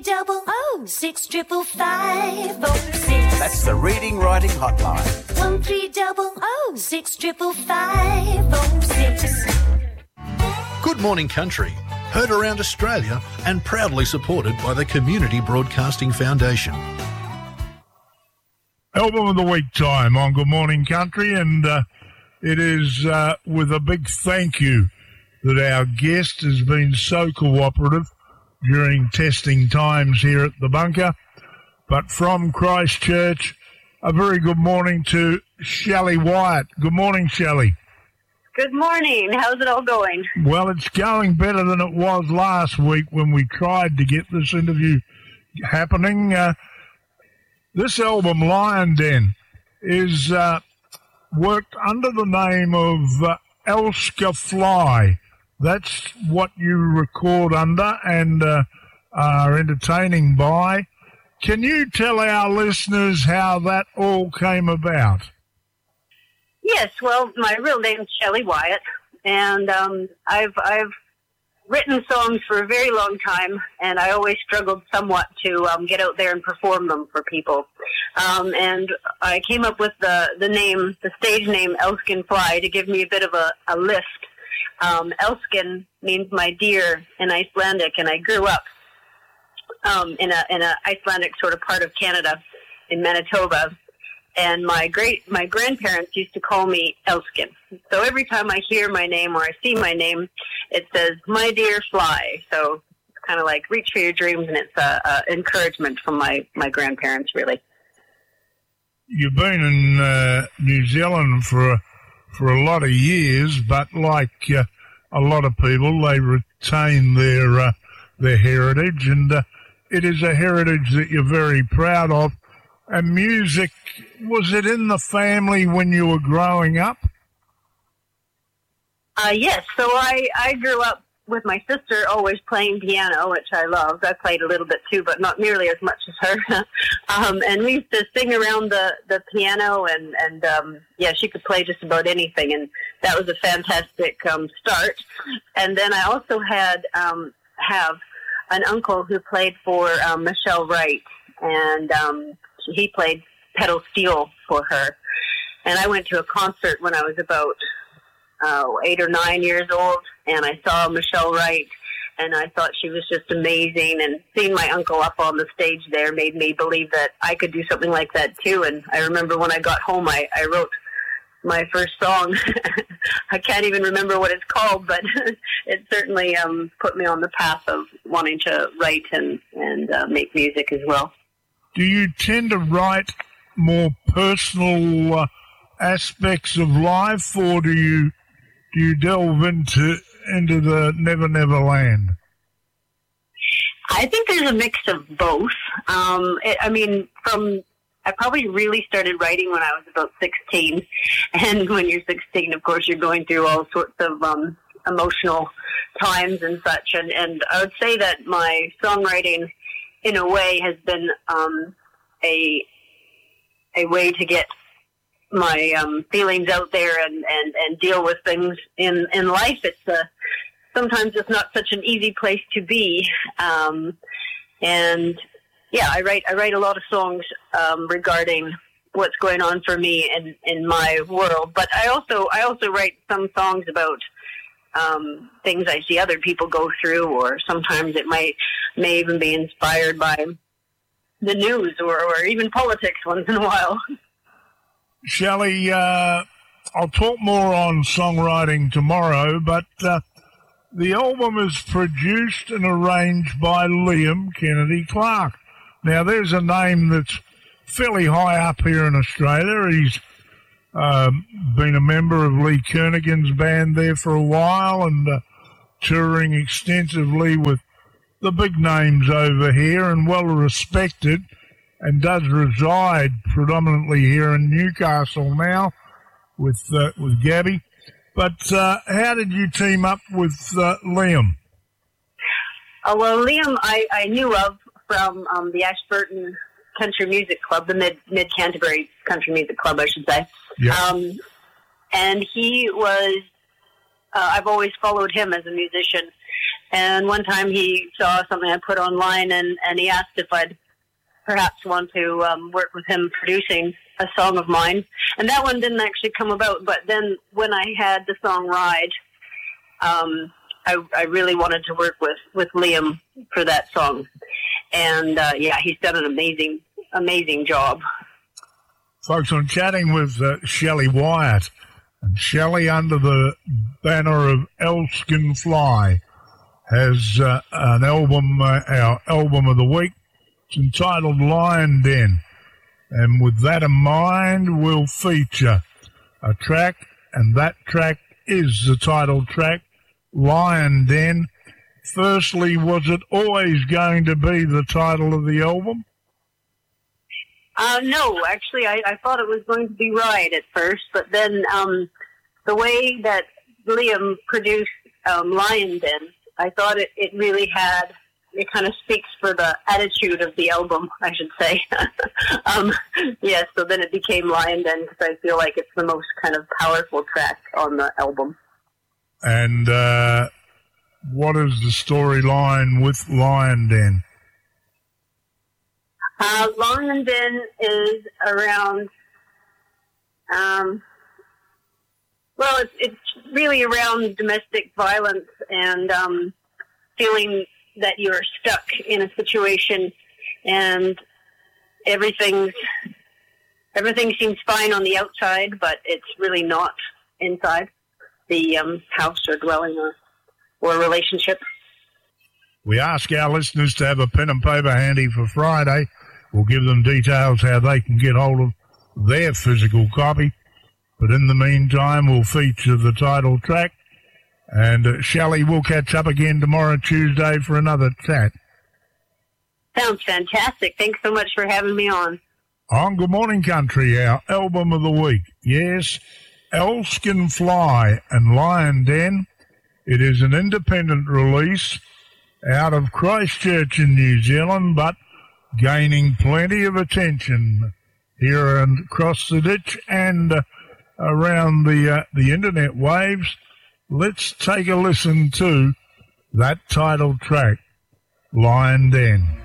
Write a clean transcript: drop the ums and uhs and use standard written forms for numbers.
1-3-double-655-506. That's the Reading Writing Hotline. 1-3-double-655-506. Good Morning Country, heard around Australia and proudly supported by the Community Broadcasting Foundation. Album of the Week time on Good Morning Country, and it is with a big thank you that our guest has been so cooperative during testing times here at the bunker. But from Christchurch, a very good morning to Shelley Wyatt. Good morning, Shelley. Good morning. How's it all going? Well, it's going better than it was last week when we tried to get this interview happening. This album, Lion Den, is worked under the name of Elska Fly. That's what you record under and are entertaining by. Can you tell our listeners how that all came about? Yes, well, my real name is Shelley Wyatt, and I've written songs for a very long time, and I always struggled somewhat to get out there and perform them for people. And I came up with the stage name Elskin Fly to give me a bit of a lift. Elskin means my dear in Icelandic, and I grew up in a Icelandic sort of part of Canada in Manitoba. And my grandparents used to call me Elskin. So every time I hear my name or I see my name, it says, my dear fly. So it's kind of like reach for your dreams, and it's encouragement from my grandparents, really. You've been in New Zealand for a lot of years, but like a lot of people, they retain their heritage, and it is a heritage that you're very proud of. And music, was it in the family when you were growing up? Yes. So I grew up with my sister always playing piano, which I loved. I played a little bit too, but not nearly as much as her. And we used to sing around the piano, and she could play just about anything. And that was a fantastic start. And then I also have an uncle who played for Michelle Wright, and he played pedal steel for her. And I went to a concert when I was about 8 or 9 years old, and I saw Michelle Wright, and I thought she was just amazing. And seeing my uncle up on the stage there made me believe that I could do something like that too. And I remember when I got home, I wrote my first song. I can't even remember what it's called, but it certainly put me on the path of wanting to write and make music as well. Do you tend to write more personal aspects of life, or do you delve into the Never Never Land? I think there's a mix of both. I probably really started writing when I was about 16, and when you're 16, of course, you're going through all sorts of emotional times and such. And I would say that my songwriting, in a way, has been a way to get my feelings out there and deal with things in life. It's sometimes it's not such an easy place to be, and yeah, I write a lot of songs regarding what's going on for me in my world. But I also write some songs about things I see other people go through, or sometimes it may even be inspired by the news or even politics once in a while. Shelley, I'll talk more on songwriting tomorrow, but the album is produced and arranged by Liam Kennedy Clark. Now, there's a name that's fairly high up here in Australia. He's been a member of Lee Kernaghan's band there for a while, and touring extensively with the big names over here, and well respected, and does reside predominantly here in Newcastle now with Gabby. But how did you team up with Liam? Well, Liam I knew of from the Ashburton Country Music Club, the Mid-Canterbury Country Music Club, I should say. Yeah. And he was, I've always followed him as a musician, And one time he saw something I put online, and he asked if I'd perhaps want to work with him producing a song of mine. And that one didn't actually come about. But then when I had the song Ride, I really wanted to work with Liam for that song. And, he's done an amazing job. Folks, I'm chatting with Shelley Wyatt. And Shelley, under the banner of Elskin Fly, has an album, our album of the week. It's entitled Lion Den. And with that in mind, we'll feature a track, and that track is the title track, Lion Den. Firstly, was it always going to be the title of the album? No, actually, I thought it was going to be Ride at first, but then the way that Liam produced Lion Den, I thought it really had, it kind of speaks for the attitude of the album, I should say. So then it became Lion Den because I feel like it's the most kind of powerful track on the album. And what is the storyline with Lion Den? Lion Den is around, it's really around domestic violence and feeling that you're stuck in a situation and everything seems fine on the outside, but it's really not inside the house or dwelling or relationship. We ask our listeners to have a pen and paper handy for Friday. We'll give them details how they can get hold of their physical copy. But in the meantime, we'll feature the title track. And Shelley, we'll catch up again tomorrow, Tuesday, for another chat. Sounds fantastic. Thanks so much for having me on. On Good Morning Country, our album of the week. Yes, Elskin Fly and Lion Den. It is an independent release out of Christchurch in New Zealand, but gaining plenty of attention here and across the ditch and around the internet waves. Let's take a listen to that title track, Lion Den.